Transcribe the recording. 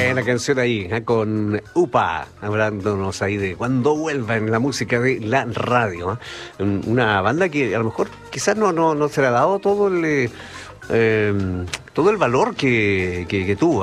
Buena canción ahí, con UPA, hablándonos ahí de cuando vuelva en la música de la radio. Una banda que a lo mejor quizás no se le ha dado todo el valor que tuvo.